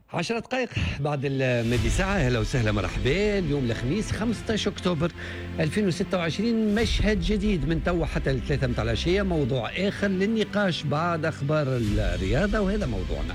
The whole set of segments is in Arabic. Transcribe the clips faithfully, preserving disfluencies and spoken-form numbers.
عشرة دقائق بعد المدي ساعة. أهلا وسهلا مرحبا. اليوم الخميس خمسة عشر أكتوبر ألفين وستة وعشرين. مشهد جديد من توا حتى الثلاثة متاع العشية، موضوع آخر للنقاش بعد أخبار الرياضة، وهذا موضوعنا.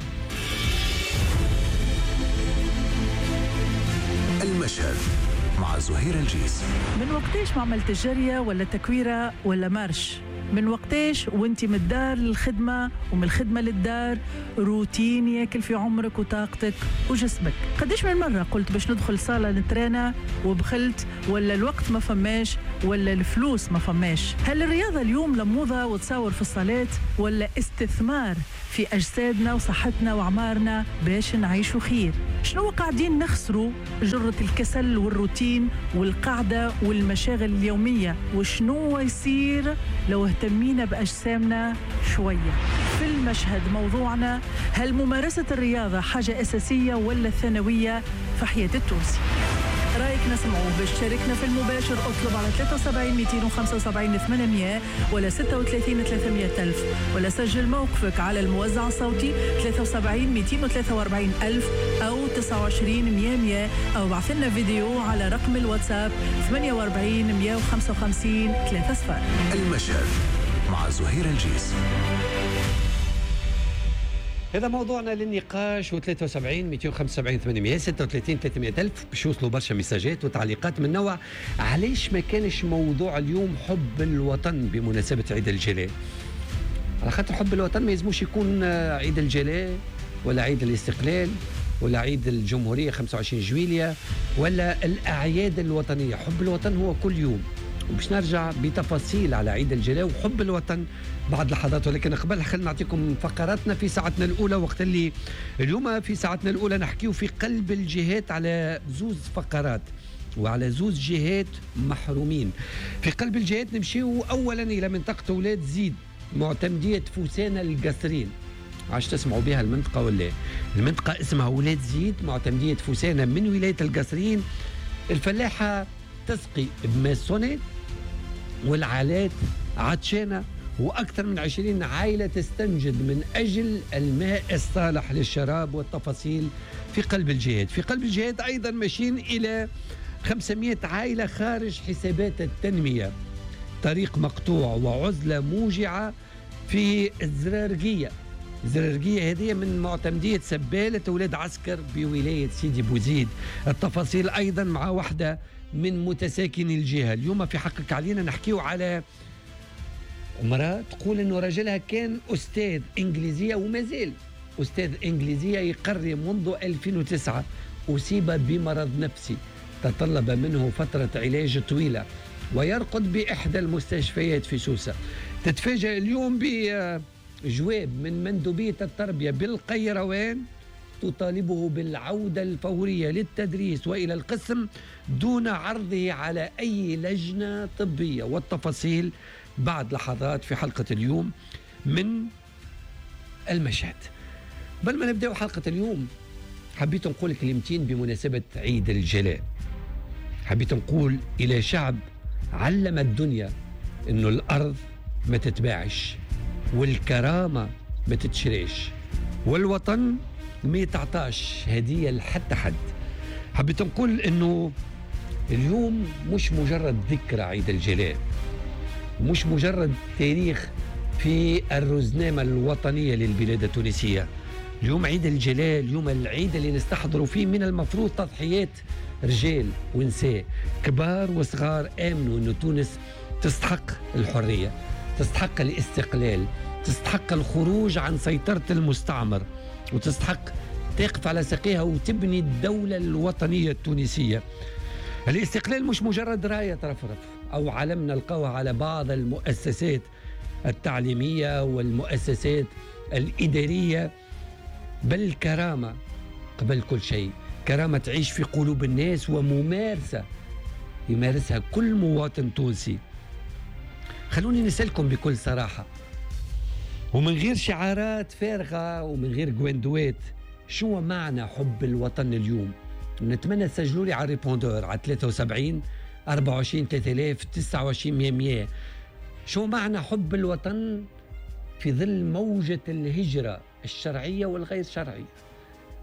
المشهد مع زهير الجيس. من وقتيش ما عملت الجرية ولا تكويرة ولا مارش؟ من وقتيش وانت من الدار للخدمة ومن الخدمة للدار روتين ياكل في عمرك وطاقتك وجسمك؟ قديش من مرة قلت باش ندخل صالة نترانا وبخلت، ولا الوقت ما فماش، ولا الفلوس ما فماش؟ هل الرياضة اليوم لموضة وتصور في الصالات، ولا استثمار في أجسادنا وصحتنا وعمارنا باش نعيشوا خير؟ شنو قاعدين نخسروا جرة الكسل والروتين والقعدة والمشاغل اليومية؟ وشنو يصير لو اهتمينا بأجسامنا شوية؟ في المشهد موضوعنا: هل ممارسة الرياضة حاجة أساسية ولا ثانوية في حياة التونسي؟ رايك نسمعه. باش تشاركنا في المباشر اطلب على ثلاثة وسبعين مئتين وخمسة وسبعين ثمانمئة ولا ستة وثلاثين ثلاثمئة ألف، ولا سجل موقفك على الموزع الصوتي ثلاثة وسبعين مئتين وثلاثة وأربعين ألف أو تسعة وعشرين مئة مئة، أو بعث لنا فيديو على رقم الواتساب ثمانية وأربعين مئة وخمسة وخمسين ثلاثة صفر. المشهد مع زهير الجيس. هذا موضوعنا للنقاش، و ثلاثة وسبعين مئتين وخمسة وسبعين ثمانمئة ستة وثلاثين ثلاثمئة ألف باش يوصلوا برشا مساجات وتعليقات من نوع: علاش ما كانش موضوع اليوم حب الوطن بمناسبة عيد الجلاء؟ على خاطر حب الوطن ما يلزموش يكون عيد الجلاء ولا عيد الاستقلال ولا عيد الجمهورية خمسة وعشرين جويلية ولا الأعياد الوطنية. حب الوطن هو كل يوم، وباش نرجع بتفاصيل على عيد الجلاء وحب الوطن بعد لحظات. ولكن قبل خلينا نعطيكم فقراتنا في ساعتنا الأولى، وقت اللي اليوم في ساعتنا الأولى نحكيو في قلب الجهات على زوز فقرات وعلى زوز جهات محرومين. في قلب الجهات نمشيو أولا إلى منطقة ولاد زيد، معتمدية فوسانة القصرين. عاش تسمعوا بها المنطقة ولا؟ المنطقة اسمها ولاد زيد، معتمدية فوسانة من ولاية القصرين. الفلاحة تسقي بماسونة والعالات عطشانة، وأكثر من عشرين عائلة تستنجد من أجل الماء الصالح للشراب. والتفاصيل في قلب الجهاد. في قلب الجهاد أيضا ماشيين إلى خمسمئة عائلة خارج حسابات التنمية. طريق مقطوع وعزلة موجعة في الزرارقية. الزرارقية هذه من معتمدية سبالة أولاد عسكر بولاية سيدي بوزيد. التفاصيل أيضا مع واحدة من متساكني الجهة. اليوم في حقك علينا نحكيو على امرأة تقول انه رجلها كان استاذ انجليزية وما زال استاذ انجليزية يقري منذ ألفين وتسعة، اصيب بمرض نفسي تطلب منه فترة علاج طويلة ويرقد باحدى المستشفيات في سوسة. تتفاجأ اليوم بجواب من مندوبية التربية بالقيروان تطالبه بالعودة الفورية للتدريس وإلى القسم دون عرضه على أي لجنة طبية. والتفاصيل بعد لحظات في حلقة اليوم من المشهد. بل ما نبدأ حلقة اليوم حبيت نقول كلمتين بمناسبة عيد الجلاء. حبيت نقول إلى شعب علم الدنيا إنه الأرض ما تتباعش، والكرامة ما تتشريش، والوطن ما يتعطاش هدية لحتى حد. حبيت نقول انه اليوم مش مجرد ذكرى عيد الجلاء، مش مجرد تاريخ في الرزنامة الوطنية للبلاد التونسية. اليوم عيد الجلاء، اليوم العيد اللي نستحضروا فيه من المفروض تضحيات رجال ونساء كبار وصغار آمنوا أن تونس تستحق الحرية، تستحق الاستقلال، تستحق الخروج عن سيطرة المستعمر، وتستحق تقف على ساقيها وتبني الدولة الوطنية التونسية. الاستقلال مش مجرد راية ترفرف أو علم نلقاوها على بعض المؤسسات التعليمية والمؤسسات الإدارية، بل كرامة قبل كل شيء. كرامة تعيش في قلوب الناس وممارسة يمارسها كل مواطن تونسي. خلوني نسألكم بكل صراحة ومن غير شعارات فارغة ومن غير جواندوات، شو معنى حب الوطن اليوم؟ نتمنى تسجلوا لي على الريبوندور على ثلاثة وسبعين أربعة وعشرين ثلاثة آلاف تسعة وعشرين مئة مئة. شو معنى حب الوطن في ظل موجة الهجرة الشرعية والغير شرعية؟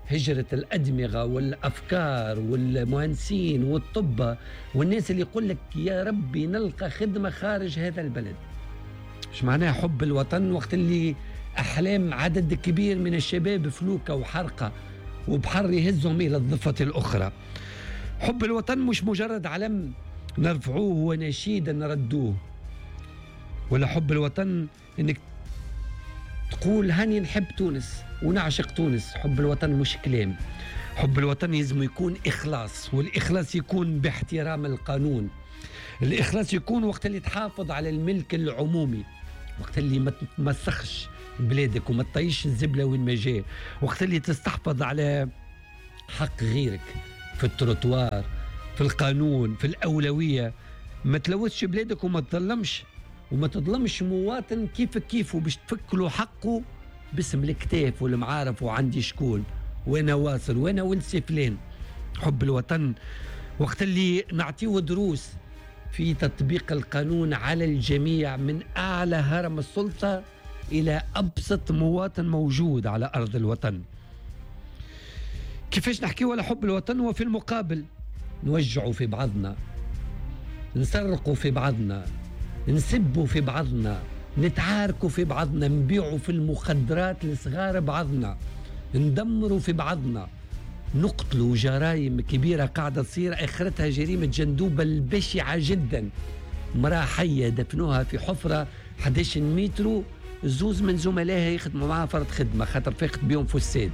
هجرة الأدمغة والأفكار والمهندسين والطب والناس اللي يقول لك يا ربي نلقى خدمة خارج هذا البلد. مش معناها حب الوطن وقت اللي أحلام عدد كبير من الشباب فلوكة وحرقة وبحر يهزهم إلى الضفة الأخرى. حب الوطن مش مجرد علم نرفعوه ونشيدا نردوه، ولا حب الوطن إنك تقول هاني نحب تونس ونعشق تونس. حب الوطن مش كلام، حب الوطن يلزم يكون إخلاص، والإخلاص يكون باحترام القانون. الإخلاص يكون وقت اللي تحافظ على الملك العمومي، وقت اللي ما تمسخش بلادك وما تطيش الزبلة وين ما جاء، وقت اللي تستحفظ على حق غيرك في التروتوار، في القانون، في الأولوية. ما تلوثش بلادك وما تظلمش وما تظلمش مواطن كيفك كيفه باش تفكلوا حقه باسم الكتاف والمعارف وعندي شكون وانا واصل وانا ولسي فلان. حب الوطن وقت اللي نعطيه دروس في تطبيق القانون على الجميع، من أعلى هرم السلطة إلى أبسط مواطن موجود على أرض الوطن. كيفاش نحكي على حب الوطن وفي المقابل نوجعوا في بعضنا، نسرقوا في بعضنا، نسبوا في بعضنا، نتعاركوا في بعضنا، نبيعوا في المخدرات لصغار بعضنا، ندمروا في بعضنا، نقتلوا جرائم كبيرة قاعدة تصير آخرتها جريمة جندوبة البشعة جدا. مرأة حية دفنوها في حفرة أحد عشر متر، زوز من زملائها يخدموا معها فرض خدمة خاطر فاقت بيهم فساد.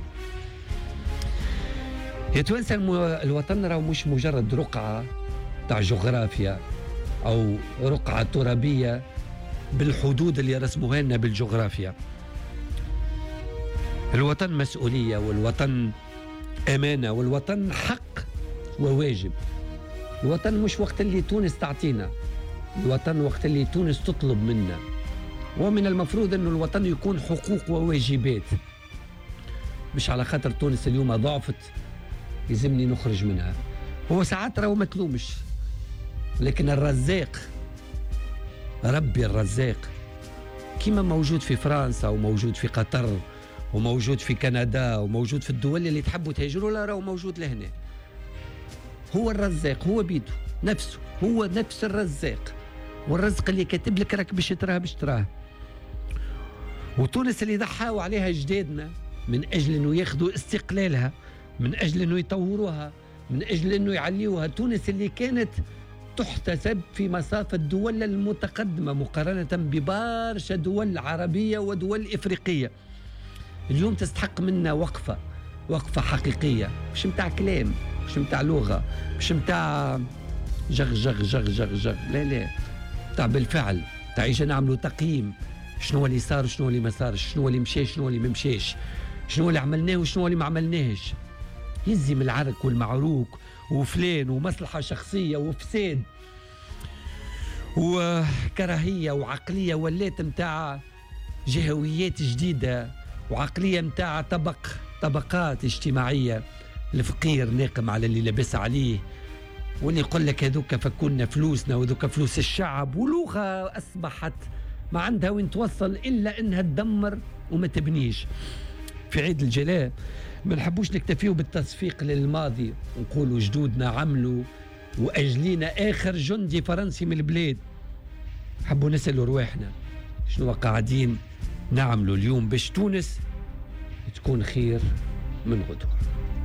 يا توانسة الوطن راهو مش مجرد رقعة تاع جغرافيا أو رقعة ترابية بالحدود اللي رسموها لنا بالجغرافيا. الوطن مسؤولية، والوطن أمانة، والوطن حق وواجب. الوطن مش وقت اللي تونس تعطينا، الوطن وقت اللي تونس تطلب منا. ومن المفروض أنه الوطن يكون حقوق وواجبات، مش على خاطر تونس اليوم ضعفت يلزمني نخرج منها. هو ساعات راهو ما تلومش، لكن الرزاق ربي الرزاق كيما موجود في فرنسا وموجود في قطر وموجود في كندا وموجود في الدول اللي تحبوا تهاجروا لا راهو موجود لهنا. هو الرزاق، هو بيده نفسه، هو نفس الرزاق، والرزق اللي كاتب لك راك باش تراه باش تراه. وتونس اللي ضحاوا عليها جدادنا من اجل انه ياخذوا استقلالها، من اجل انه يطوروها، من اجل انه يعليوها. تونس اللي كانت تحتسب في مصاف الدول المتقدمة مقارنة ببارشة دول عربية ودول إفريقية. اليوم تستحق منا وقفة، وقفة حقيقية، مش متاع كلام، مش متاع لغة، مش متاع جغ جغ جغ جغ جغ، لا لا، متاع بالفعل. تعيش نعملوا تقييم، شنو اللي صار شنو اللي ما صارش، شنو اللي مشى شنو اللي ما مشاش، شنو اللي عملناه وشنو اللي ما عملناهش. يزم العرك والمعروك وفلان ومصلحة شخصية وفساد وكراهية وعقلية ولات متاع جهويات جديدة، وعقلية متاع طبق طبقات اجتماعية. الفقير ناقم على اللي لبس عليه، واللي يقول لك هذوك فكونا فلوسنا وذوك فلوس الشعب. ولغة أصبحت ما عندها وين توصل إلا إنها تدمر وما تبنيش. في عيد الجلاء ما نحبوش نكتفيو بالتصفيق للماضي ونقولوا جدودنا عملوا وأجلينا آخر جندي فرنسي من البلاد. حبوا نسألوا رواحنا شنو قاعدين نعملوا اليوم باش تونس تكون خير من غدوة.